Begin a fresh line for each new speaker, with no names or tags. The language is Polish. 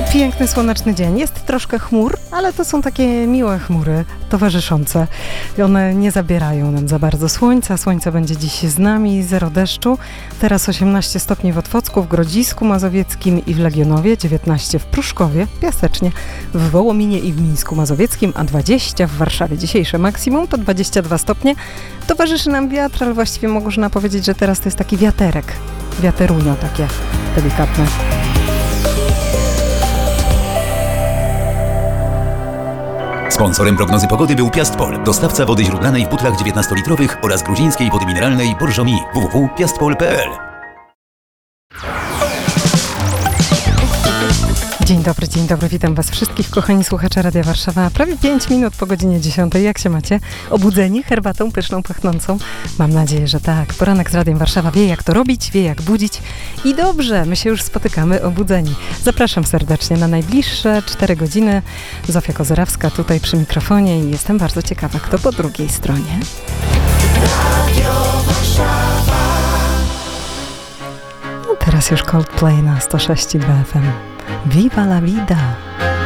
Piękny, słoneczny dzień. Jest troszkę chmur, ale to są takie miłe chmury, towarzyszące. One nie zabierają nam za bardzo słońca. Słońce będzie dziś z nami, 0 deszczu. Teraz 18 stopni w Otwocku, w Grodzisku Mazowieckim i w Legionowie, 19 w Pruszkowie, Piasecznie, w Wołominie i w Mińsku Mazowieckim, a 20 w Warszawie. Dzisiejsze maksimum to 22 stopnie. Towarzyszy nam wiatr, ale właściwie można powiedzieć, że teraz to jest taki wiaterek. Wiaterunio takie delikatne.
Sponsorem prognozy pogody był Piastpol, dostawca wody źródlanej w butlach 19-litrowych oraz gruzińskiej wody mineralnej Bourgogne. www.piastpol.pl.
Dzień dobry, witam Was wszystkich, kochani słuchacze Radia Warszawa. Prawie 5 minut po godzinie 10. Jak się macie? Obudzeni herbatą pyszną, pachnącą? Mam nadzieję, że tak. Poranek z Radiem Warszawa wie, jak to robić, wie, jak budzić. I dobrze, my się już spotykamy obudzeni. Zapraszam serdecznie na najbliższe 4 godziny. Zofia Kozerawska tutaj przy mikrofonie i jestem bardzo ciekawa, kto po drugiej stronie. Radio Warszawa. No teraz już Coldplay na 106 BFM. Viva la vida!